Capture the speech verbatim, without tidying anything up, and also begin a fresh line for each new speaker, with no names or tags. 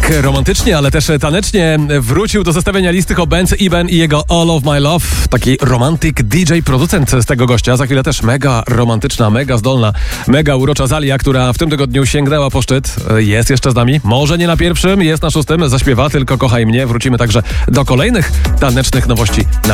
Tak romantycznie, ale też tanecznie wrócił do zestawienia listy Benz Iben i jego All of My Love. Taki romantyk D J, producent z tego gościa. Za chwilę też mega romantyczna, mega zdolna, mega urocza Zalia, która w tym tygodniu sięgnęła po szczyt. Jest jeszcze z nami. Może nie na pierwszym, jest na szóstym. Zaśpiewa Tylko kochaj mnie. Wrócimy także do kolejnych tanecznych nowości na